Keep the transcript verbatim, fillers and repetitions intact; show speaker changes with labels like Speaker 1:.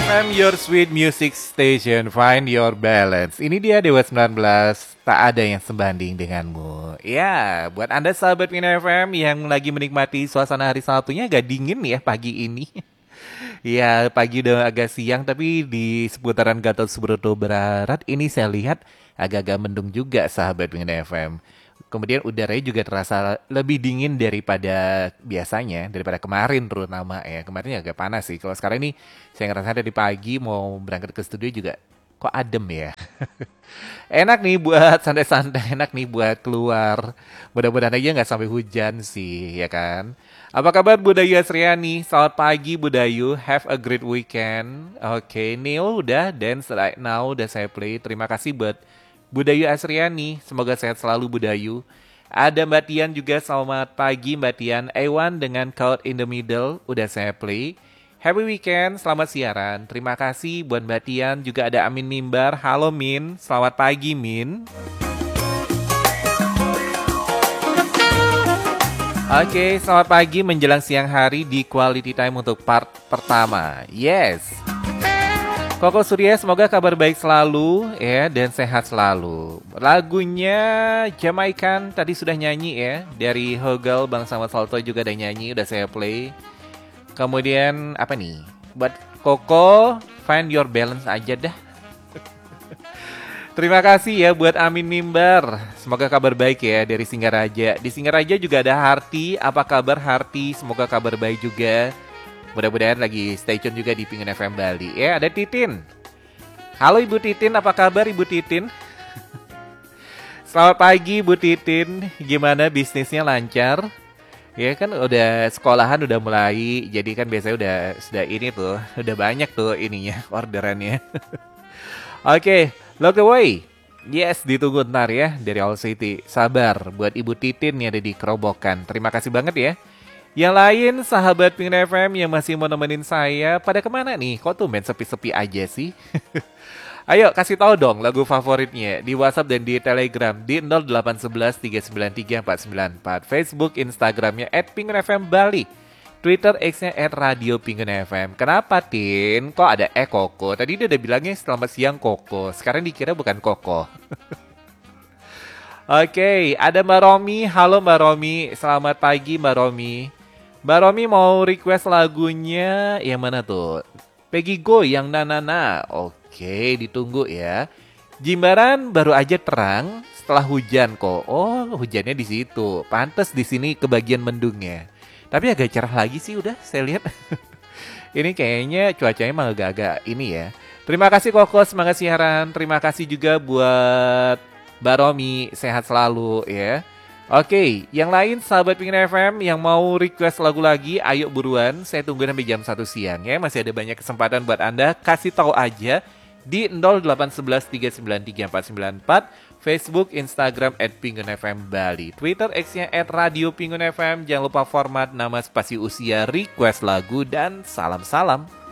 Speaker 1: F M, your sweet music station, find your balance. Ini dia Dewa sembilan belas, tak ada yang sebanding denganmu. Ya, buat Anda sahabat Pingin F M yang lagi menikmati suasana hari Sabtunya agak dingin ya pagi ini. Ya, pagi udah agak siang, tapi di seputaran Gatot Subroto Barat ini saya lihat agak-agak mendung juga sahabat Pingin F M. Kemudian udaranya juga terasa lebih dingin daripada biasanya, daripada kemarin terutama ya. Kemarin agak panas sih. Kalau sekarang ini saya ngerasa dari pagi mau berangkat ke studio juga kok adem ya. Enak nih buat santai-santai, enak nih buat keluar. Mudah-mudahan aja nggak sampai hujan sih, ya kan? Apa kabar Budayu Asriani? Selamat pagi Budayu, have a great weekend. Oke, Neil udah dance right now, udah saya play. Terima kasih buat Budayu Asriani, semoga sehat selalu Budayu. Ada Mbak Tian juga, selamat pagi Mbak Tian. Ewan dengan Caught in the Middle, udah saya play. Happy weekend, selamat siaran. Terima kasih buat Mbak Tian. Juga ada Amin Mimbar, halo Min, selamat pagi Min. Oke, selamat pagi menjelang siang hari di Quality Time untuk part pertama. Yes. Koko Surya, semoga kabar baik selalu ya dan sehat selalu. Lagunya Jamaican tadi sudah nyanyi ya, dari Hogel, Bang Sama Salto juga ada nyanyi, udah saya play. Kemudian apa nih? Buat Koko, find your balance aja dah. Terima kasih ya buat Amin Mimbar. Semoga kabar baik ya dari Singaraja. Di Singaraja juga ada Harti. Apa kabar Harti? Semoga kabar baik juga. Mudah-mudahan lagi stay tune juga di Pingin F M Bali. Ya, ada Titin. Halo Ibu Titin, apa kabar Ibu Titin? Selamat pagi Ibu Titin. Gimana bisnisnya lancar? Ya kan udah sekolahan udah mulai. Jadi kan biasanya udah sudah ini tuh, udah banyak tuh ininya orderannya. Oke, look away. Yes, ditunggu ntar ya dari All City. Sabar buat Ibu Titin yang ada di Kerobokan. Terima kasih banget ya. Yang lain, sahabat Pingin F M yang masih mau nemenin saya, pada kemana nih? Kok tuh main sepi-sepi aja sih? Ayo kasih tahu dong lagu favoritnya di WhatsApp dan di Telegram di nol delapan satu satu tiga sembilan tiga empat sembilan empat, Facebook, Instagramnya at Pingin F M Bali, Twitter X-nya at Radio Pingin F M. Kenapa Tin? Kok ada eh Koko? Tadi dia udah bilangnya selamat siang Koko, sekarang dikira bukan Koko. Oke, okay, ada Mbak Romi. Halo Mbak Romi, selamat pagi Mbak Romi. Mbak Romi mau request lagunya yang mana tuh? Peggy Go yang Nanana. Oke, ditunggu ya. Jimbaran baru aja terang setelah hujan kok. Oh, hujannya di situ. Pantes di sini kebagian mendungnya. Tapi agak cerah lagi sih udah saya lihat. Ini kayaknya cuacanya malah agak-agak ini ya. Terima kasih Koko, semangat siaran. Terima kasih juga buat Mbak Romi, sehat selalu ya. Oke, yang lain sahabat Pingin F M yang mau request lagu lagi, ayo buruan. Saya tunggu sampai jam satu siang ya. Masih ada banyak kesempatan buat Anda. Kasih tahu aja di nol delapan satu satu tiga sembilan tiga empat sembilan empat, Facebook, Instagram at Pingin F M Bali, Twitter X-nya at Radio Pingin F M. Jangan lupa format nama spasi usia, request lagu, dan salam-salam.